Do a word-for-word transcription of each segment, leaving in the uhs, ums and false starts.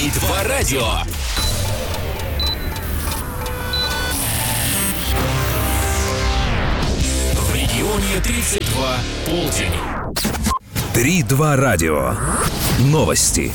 три-два радио. В регионе тридцать два полдень. три-два радио. Новости.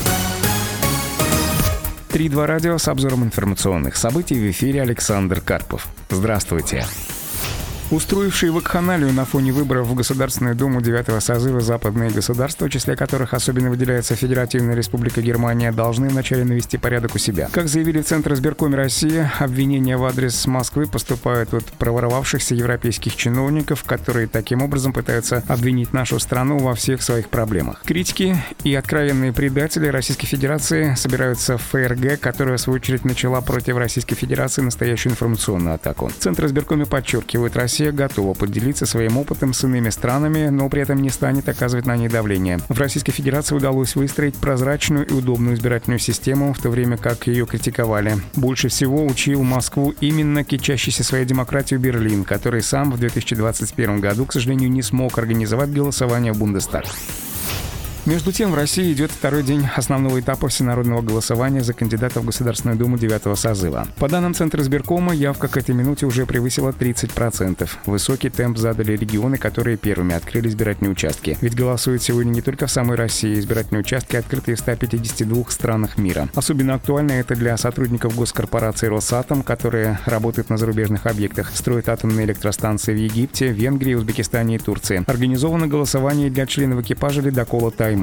три-два радио с обзором информационных событий. В эфире Александр Карпов. Здравствуйте. Устроившие вакханалию на фоне выборов в Государственную Думу девятого созыва западные государства, в числе которых особенно выделяется Федеративная Республика Германия, должны вначале навести порядок у себя. Как заявили в Центр избиркоме России, обвинения в адрес Москвы поступают от проворовавшихся европейских чиновников, которые таким образом пытаются обвинить нашу страну во всех своих проблемах. Критики и откровенные предатели Российской Федерации собираются в ФРГ, которая, в свою очередь, начала против Российской Федерации настоящую информационную атаку. Центр избиркоме подчеркивает, Россия Россия готова поделиться своим опытом с иными странами, но при этом не станет оказывать на них давление. В Российской Федерации удалось выстроить прозрачную и удобную избирательную систему, в то время как ее критиковали. Больше всего учил Москву именно кичащийся своей демократией Берлин, который сам в две тысячи двадцать первом году, к сожалению, не смог организовать голосование в Бундестаг. Между тем, в России идет второй день основного этапа всенародного голосования за кандидата в Государственную Думу девятого созыва. По данным Центра избиркома, явка к этой минуте уже превысила тридцать процентов. Высокий темп задали регионы, которые первыми открыли избирательные участки. Ведь голосуют сегодня не только в самой России. Избирательные участки открыты в ста пятидесяти двух странах мира. Особенно актуально это для сотрудников госкорпорации «Росатом», которые работают на зарубежных объектах, строят атомные электростанции в Египте, Венгрии, Узбекистане и Турции. Организовано голосование для членов экипажа ледокола «Таймыр».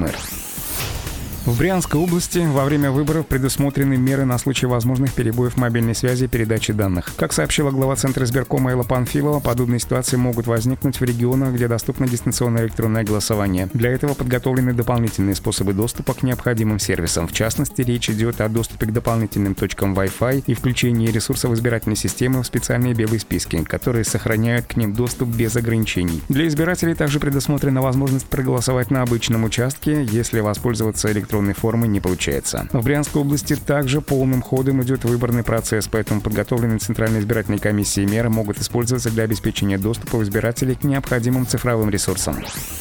В Брянской области во время выборов предусмотрены меры на случай возможных перебоев мобильной связи и передачи данных. Как сообщила глава Центра избиркома Элла Панфилова, подобные ситуации могут возникнуть в регионах, где доступно дистанционное электронное голосование. Для этого подготовлены дополнительные способы доступа к необходимым сервисам. В частности, речь идет о доступе к дополнительным точкам Wi-Fi и включении ресурсов избирательной системы в специальные белые списки, которые сохраняют к ним доступ без ограничений. Для избирателей также предусмотрена возможность проголосовать на обычном участке, если воспользоваться электронной формы не получается. В Брянской области также полным ходом идет выборный процесс, поэтому подготовленные Центральной избирательной комиссией меры могут использоваться для обеспечения доступа избирателей к необходимым цифровым ресурсам.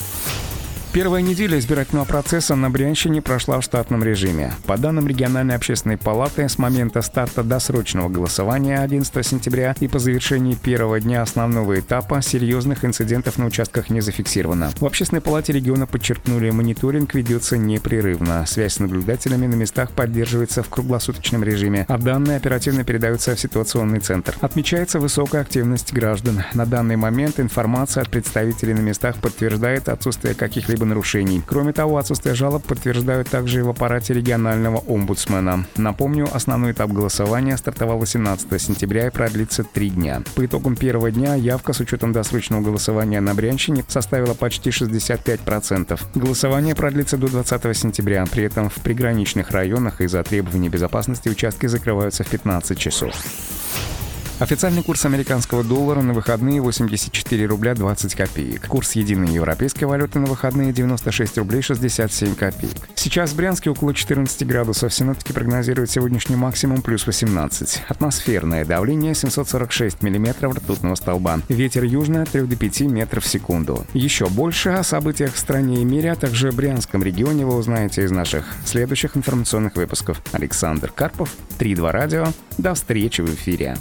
Первая неделя избирательного процесса на Брянщине прошла в штатном режиме. По данным региональной общественной палаты, с момента старта досрочного голосования одиннадцатого сентября и по завершении первого дня основного этапа серьезных инцидентов на участках не зафиксировано. В общественной палате региона подчеркнули, мониторинг ведется непрерывно. Связь с наблюдателями на местах поддерживается в круглосуточном режиме, а данные оперативно передаются в ситуационный центр. Отмечается высокая активность граждан. На данный момент информация от представителей на местах подтверждает отсутствие каких-либо нарушений. Кроме того, отсутствие жалоб подтверждают также и в аппарате регионального омбудсмена. Напомню, основной этап голосования стартовал восемнадцатого сентября и продлится три дня. По итогам первого дня явка с учетом досрочного голосования на Брянщине составила почти шестьдесят пять процентов. Голосование продлится до двадцатого сентября. При этом в приграничных районах из-за требований безопасности участки закрываются в пятнадцать часов. Официальный курс американского доллара на выходные восемьдесят четыре рубля двадцать копеек. Курс единой европейской валюты на выходные девяносто шесть рублей шестьдесят семь копеек. Сейчас в Брянске около четырнадцати градусов. Синоптики прогнозируют сегодняшний максимум плюс восемнадцать. Атмосферное давление семьсот сорок шесть миллиметров ртутного столба. Ветер южный от трёх до пяти метров в секунду. Еще больше о событиях в стране и мире, а также в Брянском регионе вы узнаете из наших следующих информационных выпусков. Александр Карпов, три-два радио. До встречи в эфире.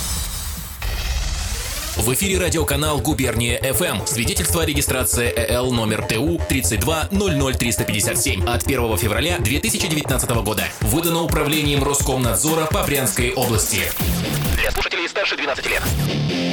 В эфире радиоканал «Губерния эф эм». Свидетельство о регистрации ЭЛ номер ТУ тридцать два ноль ноль триста пятьдесят семь от первого февраля две тысячи девятнадцатого года. Выдано управлением Роскомнадзора по Брянской области. Для слушателей старше двенадцати лет.